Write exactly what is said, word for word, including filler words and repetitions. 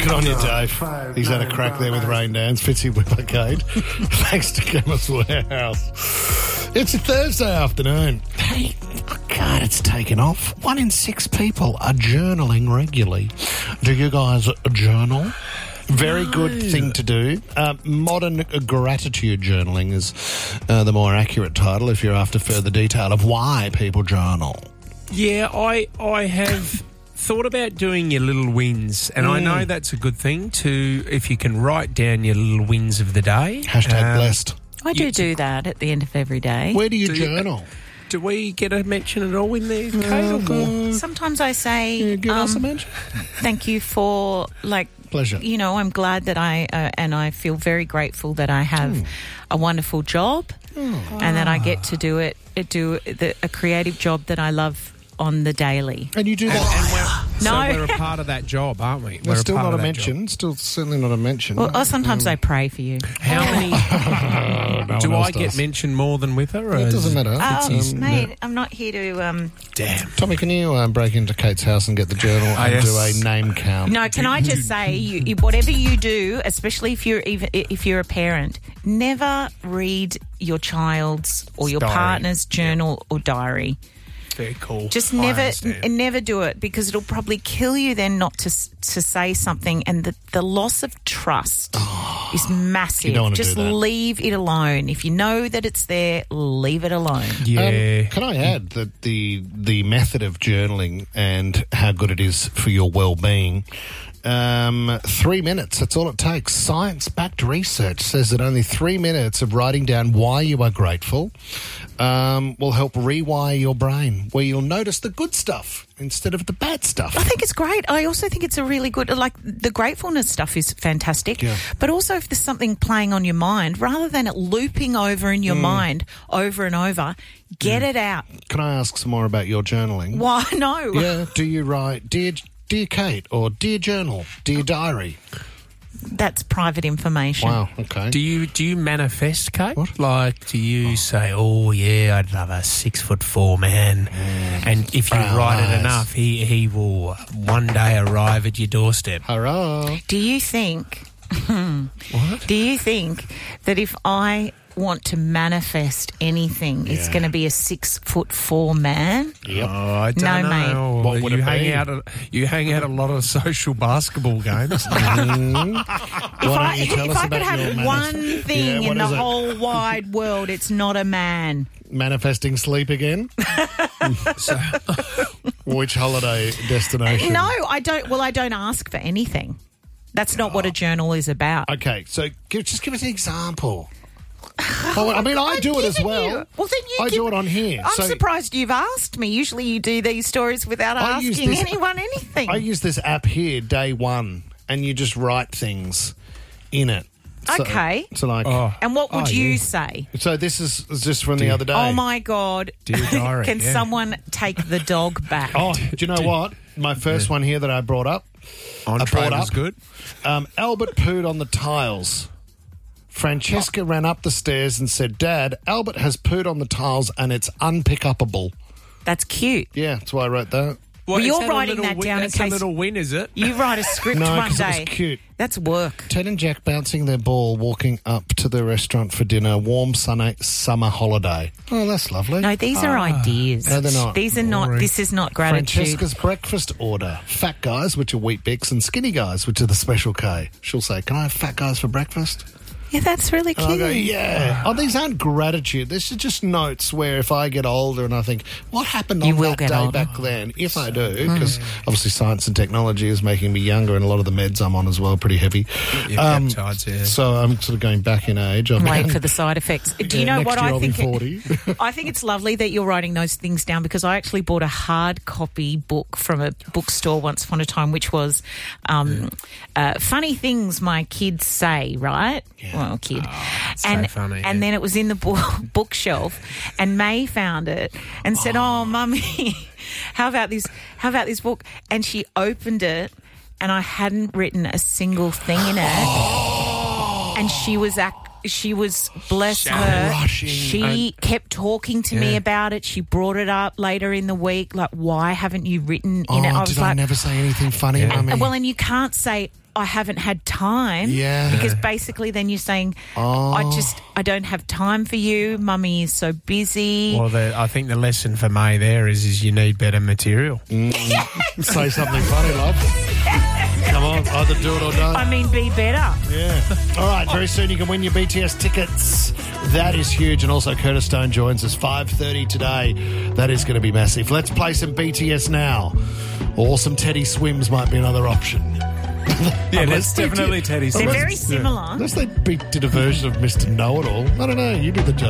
Good on you, Dave. He's had a crack there with Rain Dance. Fitzy Whippercade. Thanks to Chemist Warehouse. It's a Thursday afternoon. Hey, God, it's taken off. One in six people are journaling regularly. Do you guys journal? Very no. good thing to do. Uh, modern gratitude journaling is uh, the more accurate title if you're after further detail of why people journal. Yeah, I I have thought about doing your little wins, and mm. I know that's a good thing to, if you can write down your little wins of the day. Hashtag um, blessed. I do do that at the end of every day. Where do you do journal? You, do we get a mention at all in there, Kate? Oh, sometimes I say, yeah, give um, us a mention. Thank you for, like, pleasure. You know, I'm glad that I, uh, and I feel very grateful that I have mm. a wonderful job oh. and that I get to do it, do the, a creative job that I love on the daily. And you do that? And, and we're, no. So we're a part of that job, aren't we? We're, we're still a not a mention. Job. Still certainly not a mention. Well, oh, sometimes um, I pray for you. How many... no do I does. get mentioned more than with her? Or it doesn't matter. Oh, um, mate, yeah. I'm not here to... Um... Damn. Tommy, can you um, break into Kate's house and get the journal oh, and yes. do a name count? No, can I just say, you, whatever you do, especially if you're even if you're a parent, never read your child's or your Story. partner's journal yep. or diary. Very cool. Just never, n- never do it, because it'll probably kill you then not to to say something, and the, the loss of trust oh, is massive. You don't want to Just do that. Leave it alone. If you know that it's there, leave it alone. Yeah. Um, can I add that the the method of journaling and how good it is for your well-being? Um, three minutes, that's all it takes. Science-backed research says that only three minutes of writing down why you are grateful um, will help rewire your brain, where you'll notice the good stuff instead of the bad stuff. I think it's great. I also think it's a really good, like, the gratefulness stuff is fantastic. Yeah. But also if there's something playing on your mind, rather than it looping over in your mm. mind over and over, get mm. it out. Can I ask some more about your journaling? Why? No. Yeah. Do you write, dear, dear Kate, or dear journal, dear diary? That's private information. Wow, okay. Do you do you manifest, Kate? What? Like, do you oh. say, oh, yeah, I'd love a six foot four man, mm. and if you Brown write eyes. it enough, he, he will one day arrive at your doorstep. Hurrah. Do you think... What? Do you think that if I want to manifest anything, yeah. it's going to be a six foot four man? Yep. Oh, I don't no, know. mate. What would you it hang be? out a, you hang out a lot of social basketball games. mm. If I, if I could have one thing yeah, in the it? whole wide world, it's not a man. Manifesting sleep again? so, Which holiday destination? No, I don't. Well, I don't ask for anything. That's not oh. what a journal is about. Okay, so give, just give us an example. Oh, I mean, I I'm do it as well. You. Well, then you I give, do it on here. I'm so surprised you've asked me. Usually you do these stories without I asking this, anyone anything. I use this app here, Day One, and you just write things in it. So, okay. So like, oh. And what would oh, you yeah. say? So this is just from Dear. the other day. Oh, my God. Dear diary, Can yeah. someone take the dog back? Oh, do you know what? My first yeah. one here that I brought up. Entree I brought was up, good. Um, Albert pooed on the tiles. Francesca oh. ran up the stairs and said, Dad, Albert has pooed on the tiles and it's unpick-upable. That's cute. Yeah, that's why I wrote that. Well, Well, you're that writing that win, down in that's case... That's a little win, is it? You write a script no, one day. It was cute. That's work. Ted and Jack bouncing their ball, walking up to the restaurant for dinner, warm sunny summer holiday. Oh, that's lovely. No, these are Ah, ideas. No, they're not. These are not... Boring. This is not gratitude. Francesca's breakfast order. Fat guys, which are Wheat Bix, and skinny guys, which are the Special K. She'll say, can I have fat guys for breakfast? Yeah, that's really And I'll cute. go, yeah. Oh, these aren't gratitude. This is just notes where if I get older and I think, what happened You on will that get day older. back then? If I do, because obviously science and technology is making me younger, and a lot of the meds I'm on as well are pretty heavy. Yeah, Um, peptides, yeah. So I'm sort of going back in age. I'm Wait for the side effects. Do you Yeah, know next what year I I'll be think? forty. I think it's lovely that you're writing those things down, because I actually bought a hard copy book from a bookstore once upon a time, which was um, uh, funny things my kids say, right? Yeah. Well, kid. Oh, it's and so funny. and yeah. then it was in the book, bookshelf, and May found it and said, "Oh, Mummy, how about this? How about this book?" And she opened it, and I hadn't written a single thing in it, and she was act- she was, bless Shame. her, Crushing. she kept talking to me Yeah. about it. She brought it up later in the week, like, why haven't you written in Oh, it? I was did like, I never say anything funny, Yeah. Mummy? well, and you can't say, I haven't had time. Yeah. Because basically then you're saying, Oh. I just, I don't have time for you. Mummy is so busy. Well, the, I think the lesson for May there is is you need better material. Say something funny, love. Come on, either do it or don't. I mean, be better. Yeah. All right, very soon you can win your B T S tickets. That is huge. And also Curtis Stone joins us five thirty today. That is going to be massive. Let's play some B T S now. Or some Teddy Swims might be another option. Yeah, Unless that's they definitely did- Teddy's. They're unless- very similar. Unless they be- did a version of Mister Know-It-All. I don't know. You be the judge.